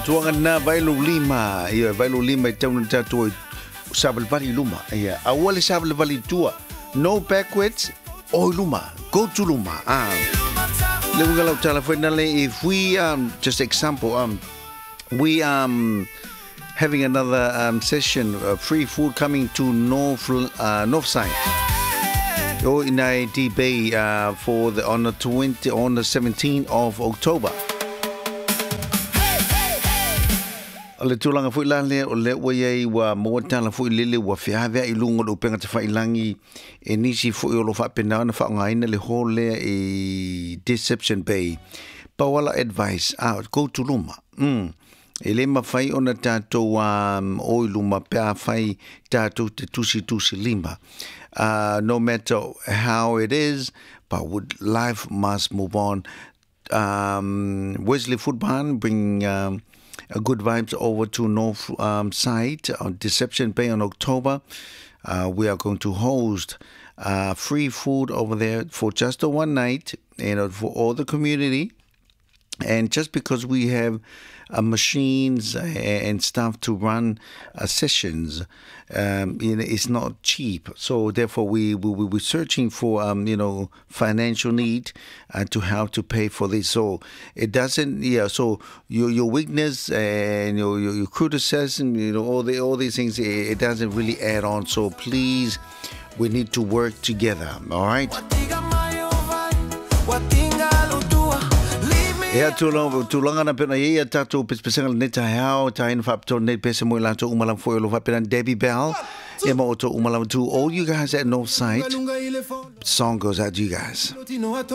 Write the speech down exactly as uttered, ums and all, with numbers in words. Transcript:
Tuangan na Bailo Lima, ia Bailo Lima i tauna tātua Sabal Valley Luma, ia awale Sabal Valley tua, no backwards, oi Luma, go to Luma. Ah, lewu galau telefonale. If we um just example um we um having another um session uh, free food coming to North uh, North Side. Or in I D Bay uh, for the on the twenty on the seventeenth of October. Le tulanga fu lale o le wai wa mo tala fu lele wa fiave i lungo do penga te fa ilangi e nisi fu o lo fa pena na fa ngaina le hole e Deception Bay. Pawala advice out go to Luma. Mm. E le mawhai o na tātou um, o Luma pia whai tātou te tusi tusi lima. Uh, no matter how it is, but would, life must move on. Um, Wesley Food Barn bring um, a good vibes over to North um, Side on Deception Bay on October. Uh, we are going to host uh, free food over there for just a one night, you know, for all the community. And just because we have uh, machines and stuff to run uh, sessions, um, you know, it's not cheap. So therefore, we we we we're searching for um, you know, financial need uh, to how to pay for this. So it doesn't, yeah. So your your weakness and your your, your criticism, you know, all the all these things, it, it doesn't really add on. So please, we need to work together. All right. Ea tūlanga, tūlanga na pena ia tātou pispesenga neta hao, tā ina whapto net pesa mo ilato umalam fo ilo whapena Debbie Bell. Ea mo oto umalam to all you guys at Northside. Song goes out to you guys.